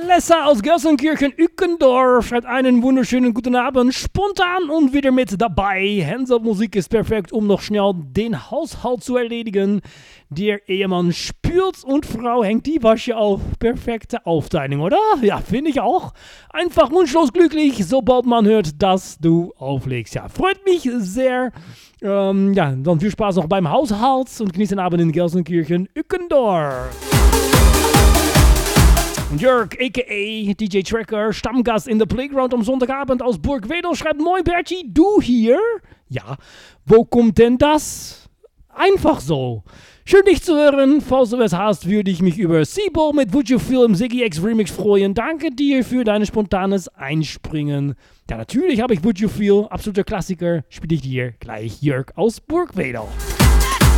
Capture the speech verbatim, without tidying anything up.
Alessa aus Gelsenkirchen-Ückendorf schreibt einen wunderschönen guten Abend. Spontan und wieder mit dabei. Hands-up-Musik ist perfekt, um noch schnell den Haushalt zu erledigen. Der Ehemann spült und Frau hängt die Wäsche auf. Perfekte Aufteilung, oder? Ja, finde ich auch. Einfach wunschlos glücklich, sobald man hört, dass du auflegst. Ja, freut mich sehr. Ähm, ja, dann viel Spaß noch beim Haushalt und genießt den Abend in Gelsenkirchen-Ückendorf. Jörg, a k a. D J Tracker, Stammgast in der Playground am Sonntagabend aus Burgwedel, schreibt: Moin Bertie, du hier? Ja, wo kommt denn das? Einfach so. Schön dich zu hören. Falls du es hast, würde ich mich über Seaball mit Would You Feel im Ziggy X Remix freuen. Danke dir für dein spontanes Einspringen. Ja, natürlich habe ich Would You Feel, absoluter Klassiker. Spiele ich dir gleich, Jörg aus Burgwedel.